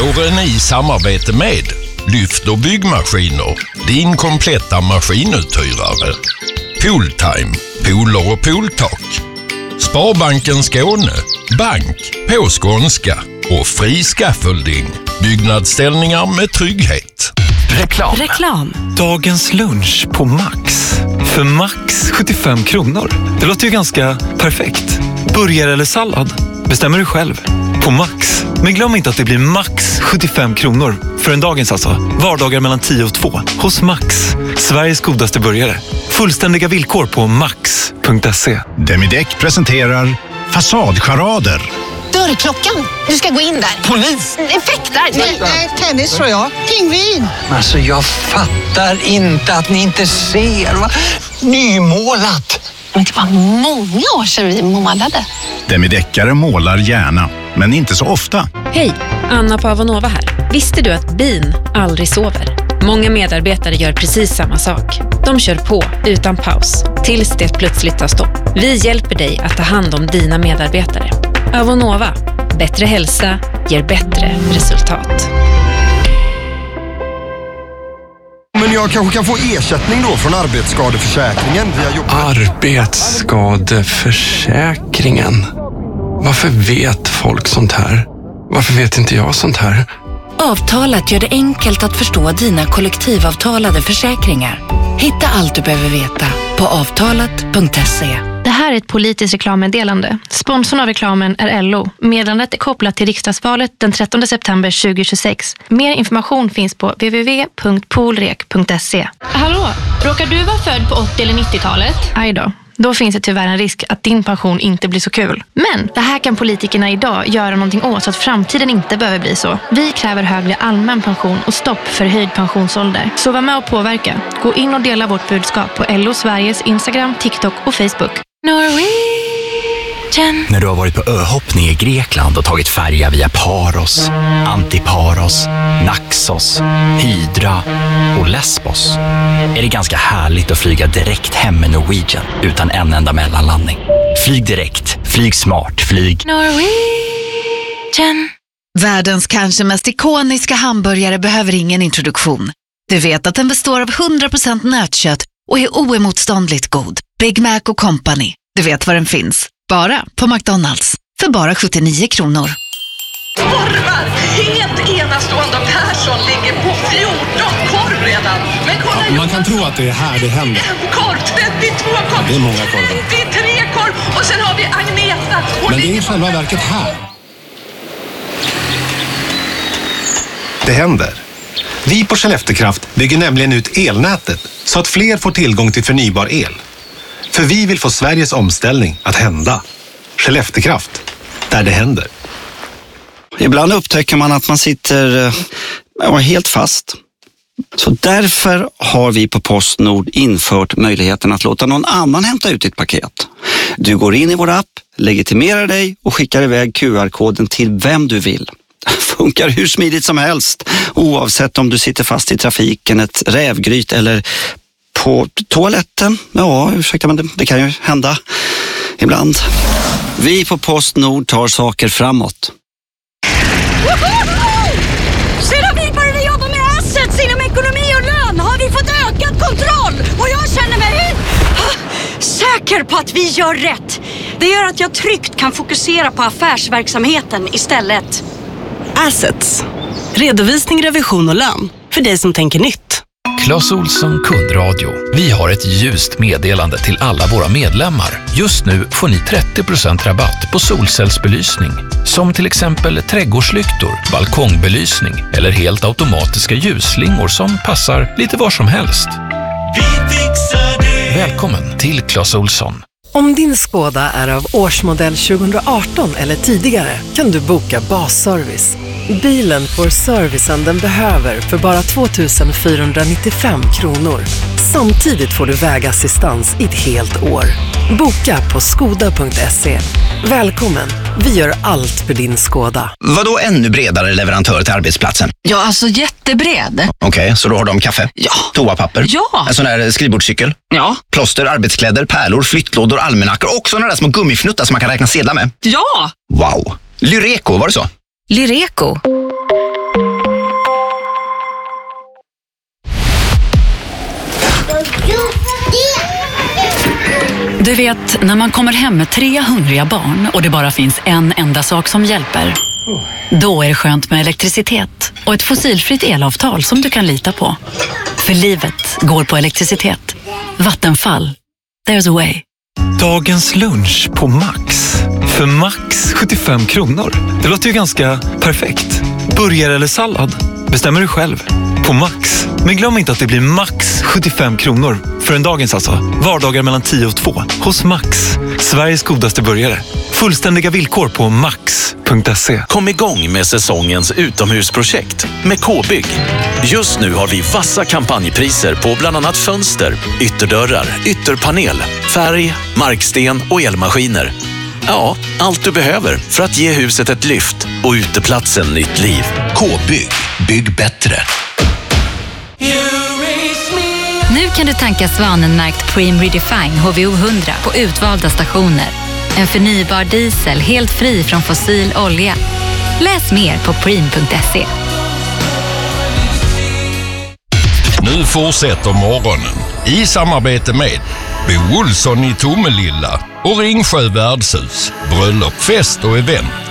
Våren i samarbete med Lyft och byggmaskiner, din kompletta maskinuthyrare. Pooltime, pooler och pooltak. Sparbanken Skåne, bank på skånska och fri scaffolding. Byggnadsställningar med trygghet. Reklam. Dagens lunch på Max. För Max 75 kronor. Det låter ju ganska perfekt. Burgare eller sallad? Bestämmer du själv. På Max. Men glöm inte att det blir Max 75 kronor. För en dagens alltså. Vardagar mellan 10 och 2. Hos Max. Sveriges godaste burgare. Fullständiga villkor på max.se. Demideck presenterar Fasadcharader. Dörrklockan. Du ska gå in där. Polis? Effektar? Nej, tennis tror jag. Pingvin. Alltså jag fattar inte att ni inte ser. Va? Nymålat. Men det var många år sedan vi målade. Demideckare målar gärna, men inte så ofta. Hej, Anna på Avonova här. Visste du att bin aldrig sover? Många medarbetare gör precis samma sak. De kör på utan paus, tills det plötsligt tar stopp. Vi hjälper dig att ta hand om dina medarbetare. Avonova. Bättre hälsa ger bättre resultat. Men jag kanske kan få ersättning då från arbetsskadeförsäkringen via jobb. Arbetsskadeförsäkringen? Varför vet folk sånt här? Varför vet inte jag sånt här? Avtalat gör det enkelt att förstå dina kollektivavtalade försäkringar. Hitta allt du behöver veta på avtalat.se. Det här är ett politiskt reklammeddelande. Sponsorn av reklamen är LO. Meddelandet är kopplat till riksdagsvalet den 13 september 2026. Mer information finns på www.poolrek.se. Hallå, råkar du vara född på 80- eller 90-talet? Aj då. Då finns det tyvärr en risk att din pension inte blir så kul. Men det här kan politikerna idag göra någonting åt så att framtiden inte behöver bli så. Vi kräver högre allmän pension och stopp för höjd pensionsålder. Så var med och påverka. Gå in och dela vårt budskap på LO Sveriges Instagram, TikTok och Facebook. Norwegian. När du har varit på öhoppning i Grekland och tagit färja via Paros, Antiparos, Naxos, Hydra och Lesbos är det ganska härligt att flyga direkt hem med Norwegian utan en enda mellanlandning. Flyg direkt, flyg smart, flyg Norwegian. Världens kanske mest ikoniska hamburgare behöver ingen introduktion. Du vet att den består av 100% nötkött och är oemotståndligt god. Big Mac och Company. Du vet var den finns. Bara på McDonalds. För bara 79 kronor. Korvar! Helt enastående. Persson ligger på 14 korv redan. Men kolla, ja, man kan tro att det är här det händer. En korv, 32 korv. Ja, det är många korvar. 93 korv. Och sen har vi Agneta. Men det är i själva verket här. Det händer. Vi på Skelleftekraft bygger nämligen ut elnätet så att fler får tillgång till förnybar el. För vi vill få Sveriges omställning att hända. Skelleftekraft, där det händer. Ibland upptäcker man att man sitter helt fast. Så därför har vi på PostNord infört möjligheten att låta någon annan hämta ut ditt paket. Du går in i vår app, legitimerar dig och skickar iväg QR-koden till vem du vill. Funkar hur smidigt som helst, oavsett om du sitter fast i trafiken, ett rävgryt eller på toaletten. Ja, ursäkta, men det kan ju hända ibland. Vi på PostNord tar saker framåt. Sedan vi började jobba med assets inom ekonomi och lön har vi fått ökad kontroll. Och jag känner mig säker på att vi gör rätt. Det gör att jag tryggt kan fokusera på affärsverksamheten istället. Assets. Redovisning, revision och lön. För dig som tänker nytt. Clas Ohlson kundradio. Vi har ett ljust meddelande till alla våra medlemmar. Just nu får ni 30% rabatt på solcellsbelysning. Som till exempel trädgårdslyktor, balkongbelysning eller helt automatiska ljusslingor som passar lite var som helst. Vi fixar det. Välkommen till Clas Ohlson. Om din Skoda är av årsmodell 2018 eller tidigare kan du boka basservice. Bilen får servicen den behöver för bara 2 495 kronor. Samtidigt får du vägassistans i ett helt år. Boka på skoda.se. Välkommen, vi gör allt för din Skoda. Vadå ännu bredare leverantör till arbetsplatsen? Ja, alltså jättebred. Okej, så då har de kaffe? Ja. Toapapper? Ja. En sån här skrivbordscykel? Ja. Plåster, arbetskläder, pärlor, flyttlådor, almanackor och såna där små gummifnuttar som man kan räkna sedlar med? Ja. Wow. Lyreco, var det så? Lyreco. Du vet, när man kommer hem med 3 hungriga barn och det bara finns en enda sak som hjälper. Då är det skönt med elektricitet och ett fossilfritt elavtal som du kan lita på. För livet går på elektricitet. Vattenfall. There's a way. Dagens lunch på Max. För Max 75 kronor. Det låter ju ganska perfekt. Burgare eller sallad? Bestämmer du själv. På Max. Men glöm inte att det blir max 75 kronor. För en dagens alltså. Vardagar mellan 10 och 2. Hos Max. Sveriges godaste burgare. Fullständiga villkor på max.se. Kom igång med säsongens utomhusprojekt med K-bygg. Just nu har vi vassa kampanjpriser på bland annat fönster, ytterdörrar, ytterpanel, färg, marksten och elmaskiner. Ja, allt du behöver för att ge huset ett lyft och uteplatsen nytt liv. K-bygg. Bygg bättre. Nu kan du tanka Svanenmärkt Preem Redefine HVO 100 på utvalda stationer. En förnybar diesel helt fri från fossil olja. Läs mer på preem.se. Nu fortsätter morgonen i samarbete med Bo Olsson i Tomelilla och Ringsjö värdshus, bröllop, fest och event.